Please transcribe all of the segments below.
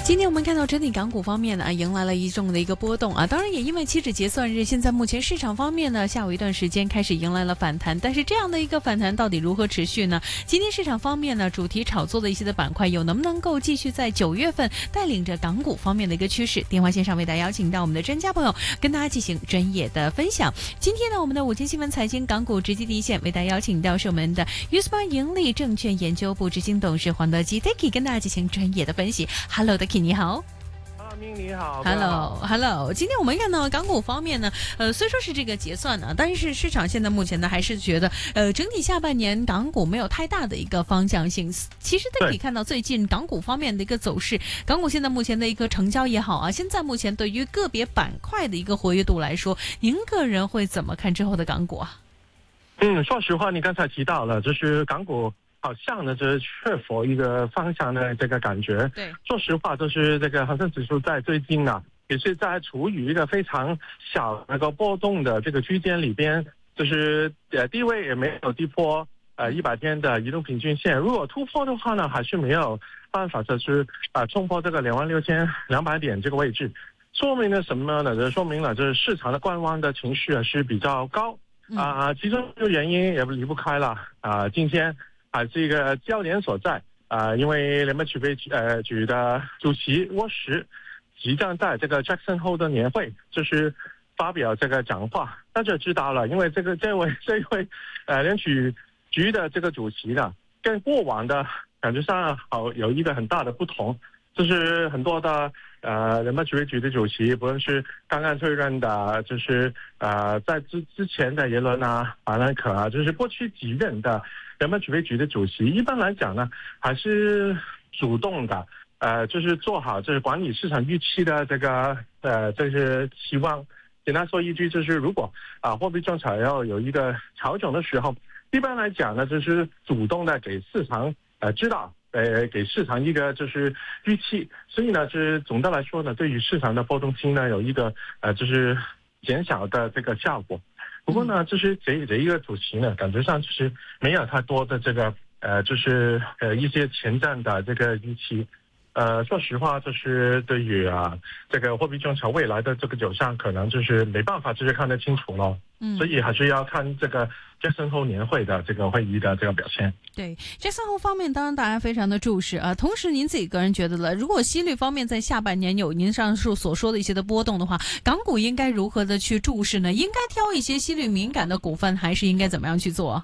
今天我们看到整体港股方面呢，迎来了一众的一个波动啊。当然也因为期指结算日，现在目前市场方面呢，下午一段时间开始迎来了反弹。但是这样的一个反弹到底如何持续呢？今天市场方面呢，主题炒作的一些的板块，有能不能够继续在9月份带领着港股方面的一个趋势？电话线上为大家邀请到我们的专家朋友，跟大家进行专业的分享。今天呢，我们的午间新闻财经港股直击第一线，为大家邀请到是我们的 USPA 盈利证券研究部执行董事黄德基 Dicky 跟大家进行专业的分析。Hello Dicky 你好。 你好 ，Hello， 今天我们看到港股方面呢，虽说是这个结算呢，但是市场现在目前呢还是觉得，整体下半年港股没有太大的一个方向性。其实大家可以看到最近港股方面的一个走势，港股现在目前的一个成交也好啊，现在目前对于个别板块的一个活跃度来说，您个人会怎么看之后的港股啊？ 说实话，你刚才提到了，就是港股好像呢，就是缺乏一个方向的这个感觉。 对， 说实话，就是这个恒生指数在最近呢，也是在处于一个非常小那个波动的这个区间里边，就是低位也没有低破100天的移动平均线。如果突破的话呢，还是没有办法就是冲破这个26,200点这个位置。说明了什么呢？就说明了就是市场的观望的情绪是比较高其中一个原因也离不开了今天还是一个焦点所在因为联邦储备局的主席沃什即将在这个 Jackson Hole 的年会就是发表这个讲话。大家知道了，因为这一位联储局的这个主席呢，跟过往的感觉上有一个很大的不同，就是很多的联邦储备局的主席，不论是刚刚退任的，就是在之前的耶伦法兰克就是过去几任的联邦储备局的主席，一般来讲呢，还是主动的，就是做好就是管理市场预期的这个就是期望。简单说一句，就是如果货币政策要有一个调整的时候，一般来讲呢，就是主动的给市场知道。给市场一个就是预期，所以呢，是总的来说呢，对于市场的波动性呢，有一个就是减小的这个效果。不过呢，就是这一个主席呢，感觉上就是没有太多的这个就是一些前瞻的这个预期。说实话，就是对于这个货币政策未来的这个走向，可能就是没办法就是看得清楚了。所以还是要看这个 Jackson Hole 年会的这个会议的这个表现。 对 Jackson Hole 方面，当然大家非常的重视同时您自己个人觉得了，如果息率方面在下半年有您上述所说的一些的波动的话，港股应该如何的去注视呢？应该挑一些息率敏感的股份，还是应该怎么样去做？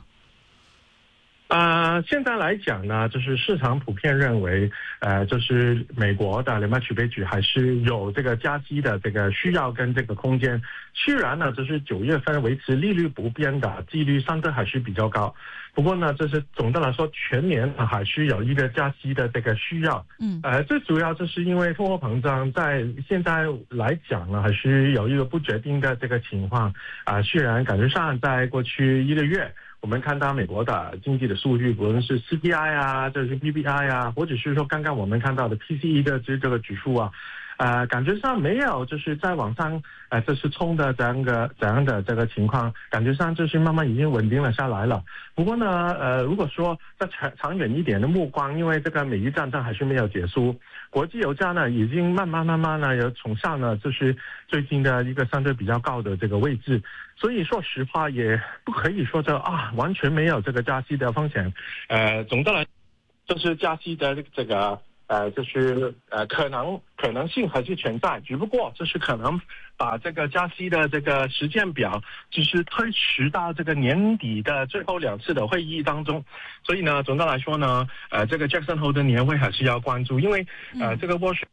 现在来讲呢，就是市场普遍认为，就是美国的联邦储备局还是有这个加息的这个需要跟这个空间。虽然呢，就是9月份维持利率不变的几率相对还是比较高，不过呢，就是总的来说，全年还是有一个加息的这个需要。最主要就是因为通货膨胀在现在来讲呢，还是有一个不确定的这个情况虽然感觉上在过去1个月。我们看到美国的经济的数据，不论是 CPI 就是 PPI 或者是说刚刚我们看到的 PCE 的这个指数感觉上没有就是在往上就是冲的怎样的这个情况，感觉上就是慢慢已经稳定了下来了。不过呢如果说在长远一点的目光，因为这个美伊战争还是没有结束，国际油价呢已经慢慢呢有冲上了就是最近的一个相对比较高的这个位置，所以说实话也不可以说完全没有这个加息的风险。总的来就是加息的这个就是可能性还是存在，只不过就是可能把这个加息的这个时间表就是推迟到这个年底的最后2次的会议当中。所以呢，总的来说呢这个 Jackson Hole 的年会还是要关注，因为这个沃什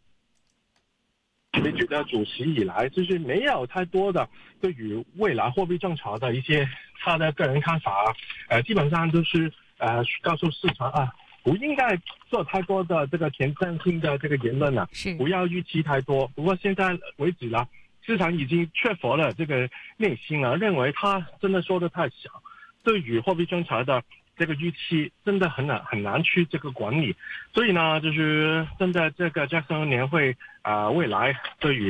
的主席以来就是没有太多的对于未来货币政策的一些他的个人看法基本上就是告诉市场不应该做太多的这个前瞻性的这个言论不要预期太多。不过现在为止市场已经缺乏了这个内心认为他真的说的太小，对于货币政策的这个预期真的很难去这个管理。所以呢，就是真的这个 Jackson 年会未来对于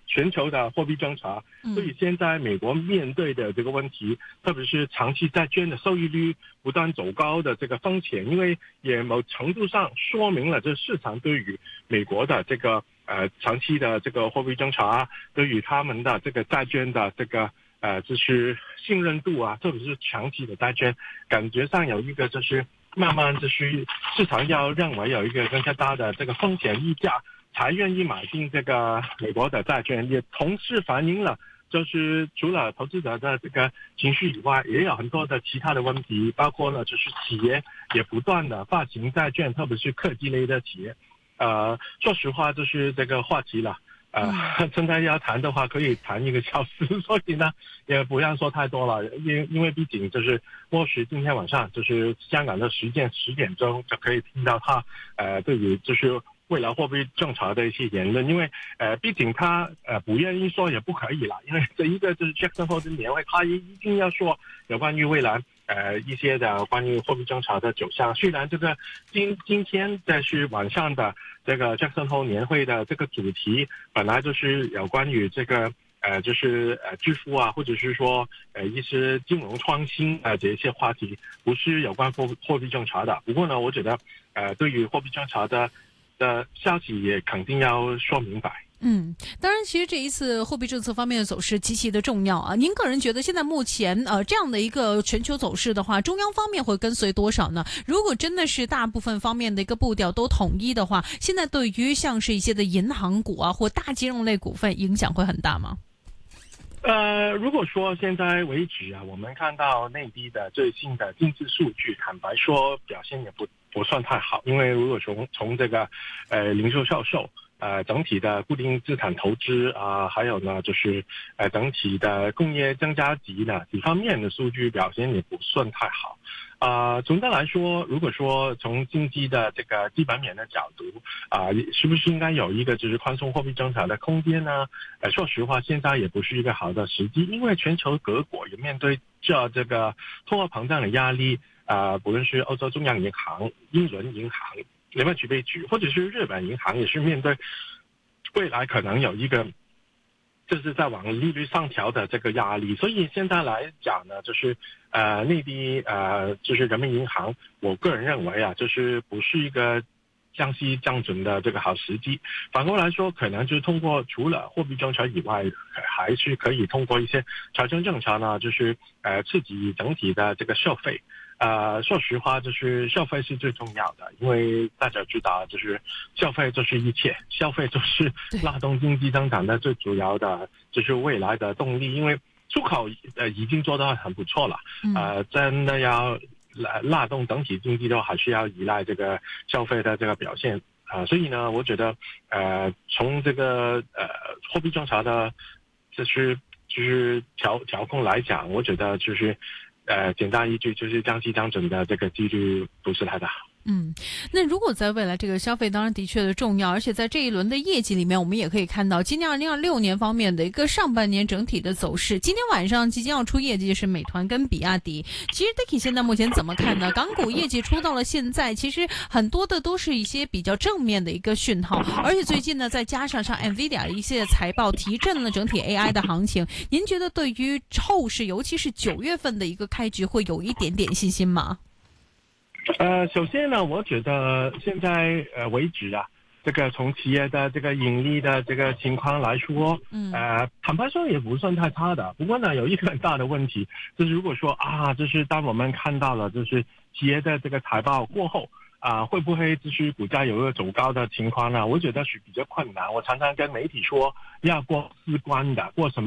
全球的货币政策。所以现在美国面对的这个问题，特别是长期债券的收益率不断走高的这个风险，因为也某程度上说明了这市场对于美国的这个长期的这个货币政策啊，对于他们的这个债券的这个就是信任度啊，特别是长期的债券，感觉上有一个就是慢慢就是市场要认为有一个更加大的这个风险溢价，才愿意买进这个美国的债券，也同时反映了就是除了投资者的这个情绪以外，也有很多的其他的问题，包括呢就是企业也不断的发行债券，特别是科技类的企业。说实话就是这个话题了。现在要谈的话可以谈1个小时，所以呢也不要说太多了，因为毕竟就是或许今天晚上就是香港的时间10点钟就可以听到他对于就是未来货币政策的一些言论，因为毕竟他不愿意说也不可以了，因为这一个就是 Jackson Hole 的年会，他一定要说有关于未来一些的关于货币政策的走向。虽然这个今天在是晚上的这个 Jackson Hole 年会的这个主题本来就是有关于这个就是支付啊，或者是说一些金融创新这些话题，不是有关货币政策的。不过呢，我觉得对于货币政策的消息也肯定要说明白。 当然，其实这一次货币政策方面的走势极其的重要啊。您个人觉得现在目前这样的一个全球走势的话，中央方面会跟随多少呢？如果真的是大部分方面的一个步调都统一的话，现在对于像是一些的银行股啊或大金融类股份影响会很大吗？ 如果说现在为止啊，我们看到内地的最新的经济数据，坦白说表现也不算太好，因为如果从这个零售销售整体的固定资产投资还有呢就是整体的工业增加值呢几方面的数据表现也不算太好。总的来说，如果说从经济的这个基本面的角度是不是应该有一个就是宽松货币政策的空间呢？说实话，现在也不是一个好的时机，因为全球各国也面对这个通货膨胀的压力。不论是欧洲中央银行、英伦银行、联邦储备局，或者是日本银行，也是面对未来可能有一个就是在往利率上调的这个压力。所以现在来讲呢，就是内地就是人民银行，我个人认为就是不是一个降息降准的这个好时机。反过来说，可能就是通过除了货币政策以外，还是可以通过一些财政政策呢，就是刺激整体的这个消费。说实话，就是消费是最重要的，因为大家知道，就是消费就是一切，消费就是拉动经济增长的最主要的，就是未来的动力。因为出口已经做得很不错了，真的要拉动整体经济的话，还是要依赖这个消费的这个表现。所以呢，我觉得从这个货币政策的就是调控来讲，我觉得就是简单一句就是降息降准的这个几率不是太大。 那如果在未来这个消费当然的确的重要，而且在这一轮的业绩里面，我们也可以看到今年2026年方面的一个上半年整体的走势。今天晚上即将要出业绩是美团跟比亚迪。其实 Dicky 现在目前怎么看呢？港股业绩出到了现在，其实很多的都是一些比较正面的一个讯号，而且最近呢再加上NVIDIA 一些财报提振了整体 AI 的行情。您觉得对于后市，尤其是9月份的一个开局，会有一点点信心吗？ 首先呢，我觉得现在为止这个从企业的这个盈利的这个情况来说，坦白说也不算太差的。不过呢，有一个很大的问题，就是如果说就是当我们看到了就是企业的这个财报过后会不会就是股价有一个走高的情况呢？我觉得是比较困难。我常常跟媒体说要过4关的，过什么